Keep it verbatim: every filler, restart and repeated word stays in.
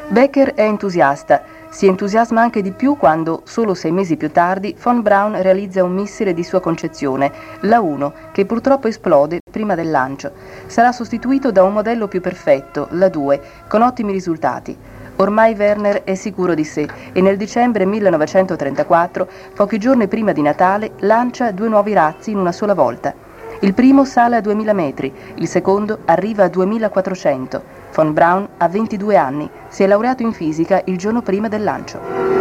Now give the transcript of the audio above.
Becker è entusiasta. Si entusiasma anche di più quando, solo sei mesi più tardi, von Braun realizza un missile di sua concezione, l'A uno, che purtroppo esplode prima del lancio. Sarà sostituito da un modello più perfetto, l'A due, con ottimi risultati. Ormai Werner è sicuro di sé e nel dicembre millenovecentotrentaquattro, pochi giorni prima di Natale, lancia due nuovi razzi in una sola volta. Il primo sale a duemila metri, il secondo arriva a duemilaquattrocento. Von Braun ha ventidue anni, si è laureato in fisica il giorno prima del lancio.